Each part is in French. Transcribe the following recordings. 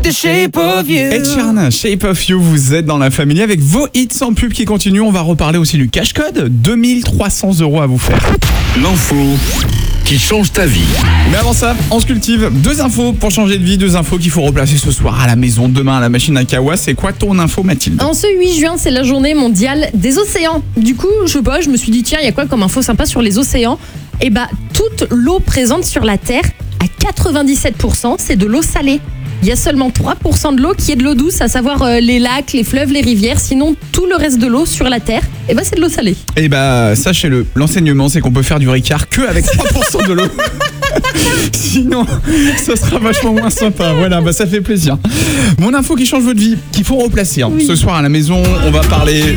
the shape of you. Ed Sheeran, Shape of You, vous êtes dans la famille avec vos hits sans pub qui continuent. On va reparler aussi du cash code, 2300 € à vous faire. L'info qui change ta vie. Mais avant ça, on se cultive. 2 infos pour changer de vie, 2 infos qu'il faut replacer ce soir à la maison, demain à la machine à kawa. C'est quoi ton info, Mathilde? En ce 8 juin, c'est la journée mondiale des océans. Du coup, je me suis dit, tiens, il y a quoi comme info sympa sur les océans? Eh bah, toute l'eau présente sur la Terre, à 97%, c'est de l'eau salée. Il y a seulement 3% de l'eau qui est de l'eau douce, à savoir les lacs, les fleuves, les rivières. Sinon, tout le reste de l'eau sur la Terre, eh ben, c'est de l'eau salée. Eh bah, sachez-le, l'enseignement, c'est qu'on peut faire du Ricard que avec 3% de l'eau. Sinon, ça sera vachement moins sympa. Voilà, bah ça fait plaisir. Mon info qui change votre vie, qu'il faut replacer. Oui. Ce soir à la maison, on va parler...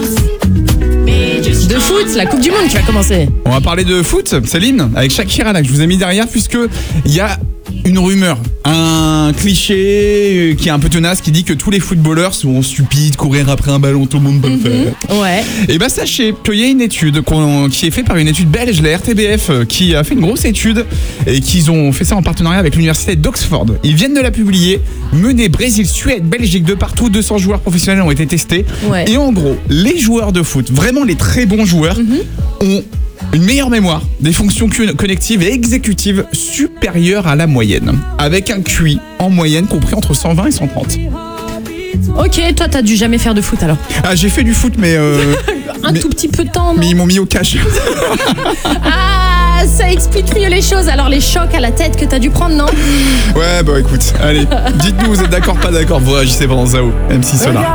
De foot, la Coupe du Monde qui va commencer. On va parler de foot, Céline, avec Shakira là, que je vous ai mis derrière, puisque il y a une rumeur, un cliché qui est un peu tenace, qui dit que tous les footballeurs sont stupides, courir après un ballon, tout le monde peut le faire. Ouais. Et bah sachez qu'il y a une étude qui est faite par une étude belge, la RTBF, qui a fait une grosse étude et qu'ils ont fait ça en partenariat avec l'université d'Oxford. Ils viennent de la publier, menée Brésil, Suède, Belgique, de partout, 200 joueurs professionnels ont été testés. Ouais. Et en gros, les joueurs de foot, vraiment les très bons joueurs, ont une meilleure mémoire, des fonctions connectives et exécutives supérieures à la moyenne, avec un QI en moyenne compris entre 120 et 130. Ok, toi, t'as dû jamais faire de foot alors? Ah, j'ai fait du foot, mais... Un tout petit peu de temps, non? Mais ils m'ont mis au cash. Ah, ça explique mieux les choses. Alors, les chocs à la tête que t'as dû prendre, non? Ouais, bah écoute, allez, dites-nous, vous êtes d'accord, pas d'accord, vous réagissez pendant Zao, MC Solar.